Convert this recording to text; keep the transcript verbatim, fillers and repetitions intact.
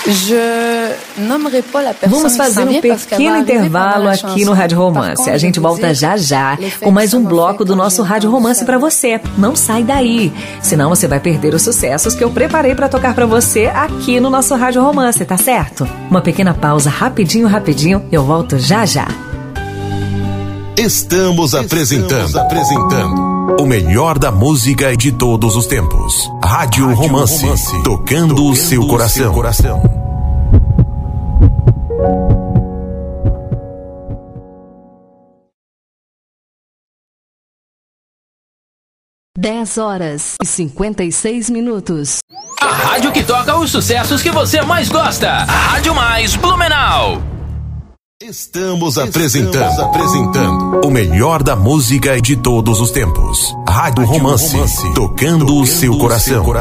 Vamos fazer um pequeno intervalo aqui no Rádio Romance. A gente volta já já com mais um bloco do nosso Rádio Romance pra você. Não sai daí, senão você vai perder os sucessos que eu preparei pra tocar pra você aqui no nosso Rádio Romance, tá certo? Uma pequena pausa, rapidinho, rapidinho, eu volto já já. Estamos apresentando, Estamos apresentando o melhor da música de todos os tempos. Rádio, Rádio Romance, Romance, tocando, tocando o seu coração. Seu coração. dez horas e cinquenta e seis minutos. A rádio que toca os sucessos que você mais gosta. A Rádio Mais Blumenau. Estamos apresentando, Estamos apresentando o melhor da música de todos os tempos. Rádio, Rádio Romance, Romance, tocando, tocando o seu coração.